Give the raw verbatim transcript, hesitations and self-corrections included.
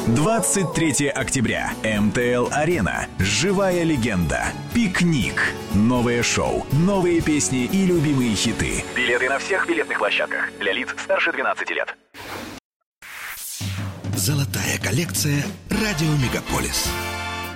двадцать третьего октября. эм тэ эл-арена. Живая легенда. Пикник. Новое шоу, новые песни и любимые хиты. Билеты на всех билетных площадках. Для лиц старше двенадцати лет. Золотая коллекция «Радио Мегаполис».